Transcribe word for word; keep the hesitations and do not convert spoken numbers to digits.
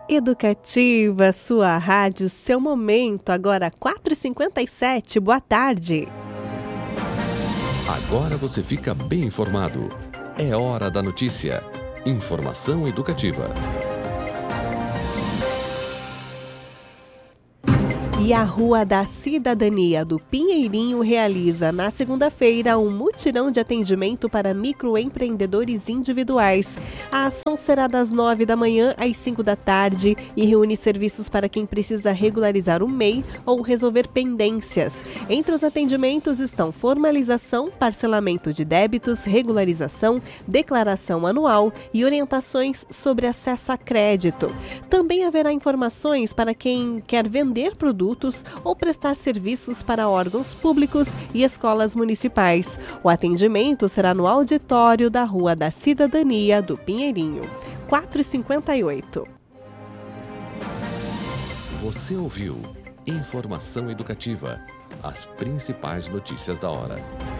Educativa, sua rádio, seu momento, agora quatro e cinquenta e sete, boa tarde. Agora você fica bem informado. É hora da notícia. Informação educativa. E a Rua da Cidadania do Pinheirinho realiza na segunda-feira um mutirão de atendimento para microempreendedores individuais. A ação será das nove da manhã às cinco da tarde e reúne serviços para quem precisa regularizar o M E I ou resolver pendências. Entre os atendimentos estão formalização, parcelamento de débitos, regularização, declaração anual e orientações sobre acesso a crédito. Também haverá informações para quem quer vender produtos ou prestar serviços para órgãos públicos e escolas municipais. O atendimento será no auditório da Rua da Cidadania do Pinheirinho. quatro e cinquenta e oito. Você ouviu Informação Educativa. As principais notícias da hora.